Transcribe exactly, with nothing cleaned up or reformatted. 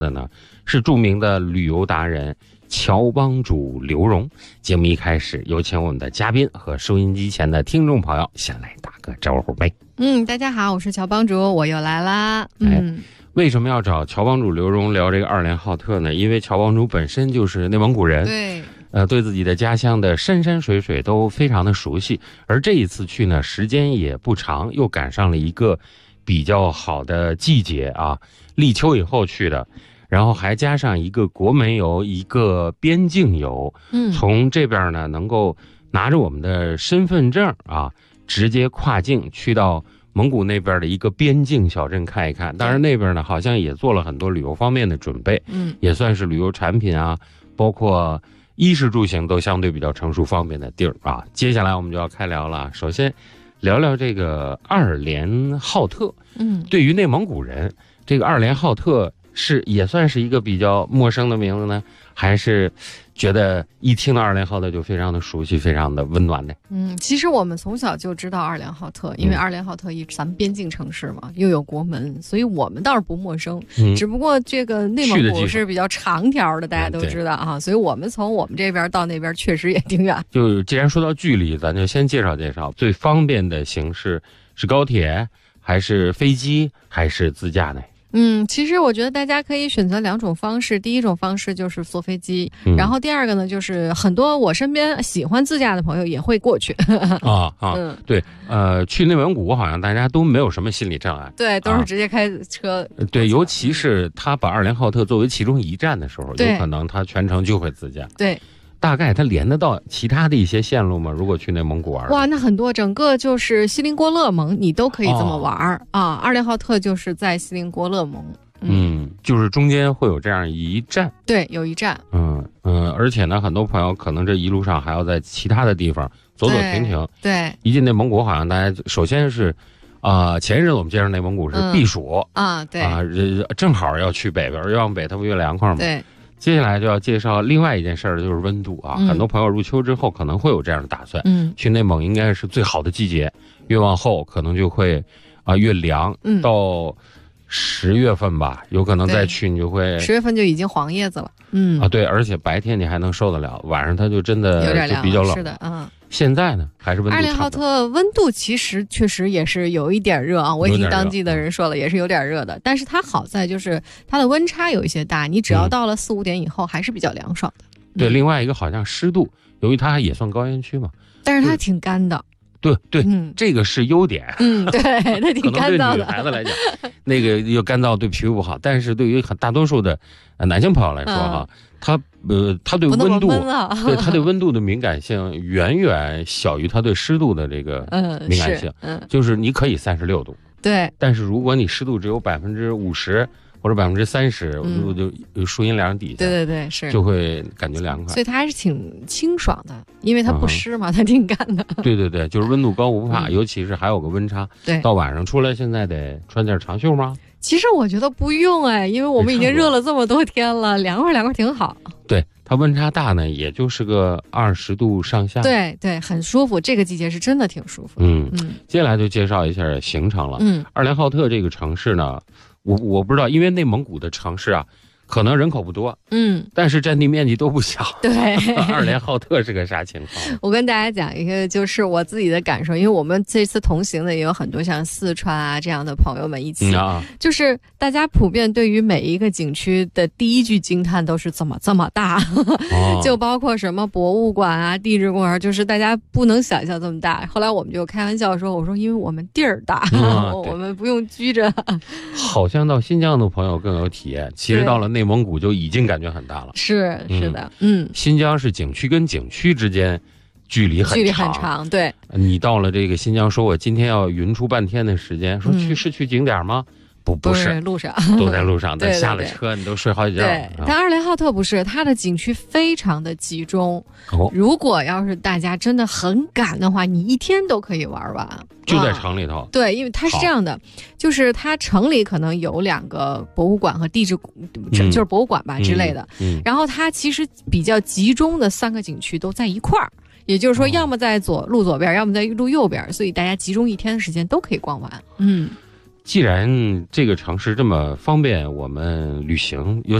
的呢是著名的旅游达人乔帮主刘荣。节目一开始，有请我们的嘉宾和收音机前的听众朋友先来打个招呼呗。 嗯，大家好，我是乔帮主，我又来啦。嗯， 哎，为什么要找乔帮主刘荣聊这个二连浩特呢？因为乔帮主本身就是内蒙古人， 对， 呃，对自己的家乡的山山水水都非常的熟悉。而这一次去呢，时间也不长，又赶上了一个比较好的季节啊，立秋以后去的。然后还加上一个国门游，一个边境游， 嗯， 从这边呢能够拿着我们的身份证啊，直接跨境去到蒙古那边的一个边境小镇看一看。当然那边呢好像也做了很多旅游方面的准备， 嗯， 也算是旅游产品啊，包括衣食住行都相对比较成熟方便的地儿啊。接下来我们就要开聊了，首先聊聊这个二连浩特。 嗯， 对于内蒙古人，这个二连浩特是也算是一个比较陌生的名字呢，还是觉得一听到二连浩特就非常的熟悉，非常的温暖的？ 嗯，其实我们从小就知道二连浩特，因为二连浩特一咱们边境城市嘛，又有国门，所以我们倒是不陌生。嗯，只不过这个内蒙古是比较长条的，大家都知道啊，所以我们从我们这边到那边确实也挺远。 就既然说到距离，咱就先介绍介绍最方便的形式是高铁，还是飞机，还是自驾呢？ 嗯，其实我觉得大家可以选择两种方式。第一种方式就是坐飞机，嗯、然后第二个呢，就是很多我身边喜欢自驾的朋友也会过去。 啊啊，嗯、对，呃，去内蒙古好像大家都没有什么心理障碍， 对，都是直接开车。 啊、对，尤其是他把二连浩特作为其中一站的时候，有可能他全程就会自驾。 对。 大概它连得到其他的一些线路吗？如果去内蒙古玩， 哇，那很多，整个就是锡林郭勒盟，你都可以这么玩、哦、啊。二连浩特就是在锡林郭勒盟， 嗯，嗯，就是中间会有这样一站， 对，有一站， 嗯嗯，而且呢，很多朋友可能这一路上还要在其他的地方走走停停， 对， 一进内蒙古，好像大家首先是。啊、呃，前一阵我们介绍内蒙古是避暑、 嗯、啊，对啊，正好要去北边，越往北它不越凉快吗？ 对。 接下来就要介绍另外一件事儿，就是温度啊、嗯。很多朋友入秋之后可能会有这样的打算，嗯，去内蒙应该是最好的季节，越往后可能就会啊、呃、越凉，嗯，到十月份吧，有可能再去你就会十月份就已经黄叶子了，嗯啊对，而且白天你还能受得了，晚上它就真的有点凉， 就比较冷， 是的，嗯。 现在呢，还是温度差不多。 二连浩特温度其实确实也是有一点热啊，我已经当地的人说了，也是有点热的。但是它好在就是它的温差有一些大，你只要到了四五点以后，还是比较凉爽的。 嗯、对，另外一个好像湿度，由于它也算高原区嘛， 但是它挺干的。 对对、嗯，这个是优点。 嗯，对，它挺干燥的。 可能对女孩子来讲，那个又干燥对皮肤不好，但是对于很大多数的男性朋友来说哈。嗯，它呃，它对温度，对它对温度的敏感性远远小于它对湿度的这个敏感性。嗯，嗯就是你可以三十六度， 对， 但是如果你湿度只有百分之五十或者百分之三十，我就有树荫凉底下， 对对对，是就会感觉凉快。 所以它还是挺清爽的，因为它不湿嘛，嗯、它挺干的。 对对对，就是温度高不怕，嗯、尤其是还有个温差。 对， 到晚上出来，现在得穿件长袖吗？ 其实我觉得不用哎，因为我们已经热了这么多天了，凉快凉快挺好。 对，它温差大呢，也就是个二十度上下。 对对，很舒服。这个季节是真的挺舒服的。 嗯嗯，接下来就介绍一下行程了。嗯，二连浩特这个城市呢，我我不知道，因为内蒙古的城市啊，可能人口不多，嗯，但是占地面积都不小。 对， 二连浩特是个啥情况？ 我跟大家讲一个，就是我自己的感受，因为我们这次同行的也有很多像四川啊这样的朋友们一起，嗯啊、就是大家普遍对于每一个景区的第一句惊叹都是怎么这么大，哦、就包括什么博物馆啊、地质公园，就是大家不能想象这么大。后来我们就开玩笑说，我说因为我们地儿大，嗯、我们不用拘着。 好像到新疆的朋友更有体验，其实到了内蒙古就已经感觉很大了。 是是的，嗯， 新疆是景区跟景区之间距离很长， 距离很长，对。 你到了这个新疆，说我今天要匀出半天的时间，说去是去景点吗？不不是， 路上都在路上，但下了车你都睡好几觉。 对，但二连浩特不是，它的景区非常的集中。哦，如果要是大家真的很赶的话，你一天都可以玩完。 就在城里头。 对，因为它是这样的，就是它城里可能有两个博物馆和地质，嗯、就是博物馆吧、嗯、之类的。嗯。然后它其实比较集中的三个景区都在一块儿。也就是说，要么在左路左边，要么在路右边，所以大家集中一天的时间都可以逛完。嗯。 既然这个城市这么方便我们旅行，尤